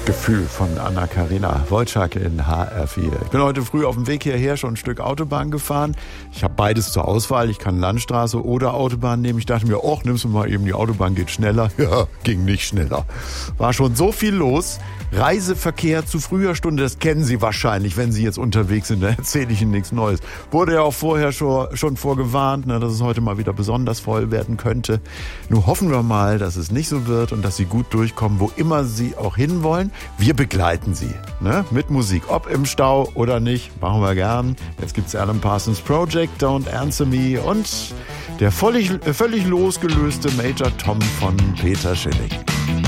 Gefühl von Anna-Karina Wojcik in HR4. Ich bin heute früh auf dem Weg hierher schon ein Stück Autobahn gefahren. Ich habe beides zur Auswahl. Ich kann Landstraße oder Autobahn nehmen. Ich dachte mir, nimmst du mal eben die Autobahn, geht schneller. Ja, ging nicht schneller. War schon so viel los. Reiseverkehr zu früher Stunde, das kennen Sie wahrscheinlich, wenn Sie jetzt unterwegs sind. Da erzähle ich Ihnen nichts Neues. Wurde ja auch vorher schon vorgewarnt, dass es heute mal wieder besonders voll werden könnte. Nur hoffen wir mal, dass es nicht so wird und dass Sie gut durchkommen, wo immer Sie auch hinwollen. Wir begleiten Sie mit Musik, ob im Stau oder nicht, machen wir gern. Jetzt gibt's Alan Parsons Project, Don't Answer Me und der völlig losgelöste Major Tom von Peter Schilling.